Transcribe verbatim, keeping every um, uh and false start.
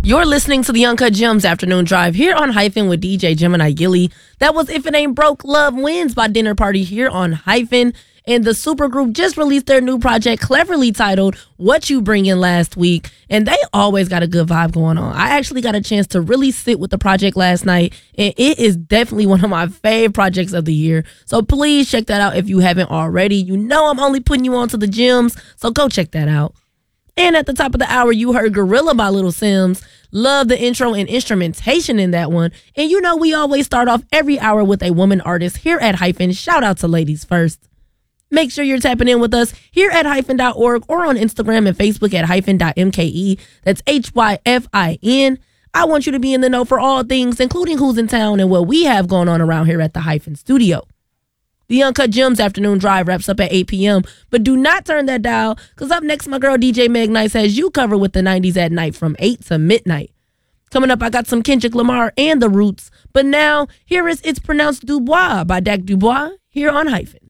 You're listening to the Uncut Gems Afternoon Drive here on Hyphen with D J Gemini Gilly. That was If It Ain't Broke, Love Wins by Dinner Party here on Hyphen. And the supergroup just released their new project, cleverly titled What You Bring In last week. And they always got a good vibe going on. I actually got a chance to really sit with the project last night. And it is definitely one of my fave projects of the year. So please check that out if you haven't already. You know I'm only putting you on to the gems, so go check that out. And at the top of the hour, you heard Gorilla by Little Sims. Love the intro and instrumentation in that one. And you know we always start off every hour with a woman artist here at Hyphen. Shout out to ladies first. Make sure you're tapping in with us here at hyphen dot org or on Instagram and Facebook at hyphen dot M K E. That's H Y F I N. I want you to be in the know for all things, including who's in town and what we have going on around here at the Hyphen studio. The Uncut Gems Afternoon Drive wraps up at eight p.m. But do not turn that dial, because up next, my girl D J Meg Nice has you covered with the nineties at night from eight to midnight. Coming up, I got some Kendrick Lamar and The Roots. But now, here is It's Pronounced Dubois by Dak Dubois here on Hyphen.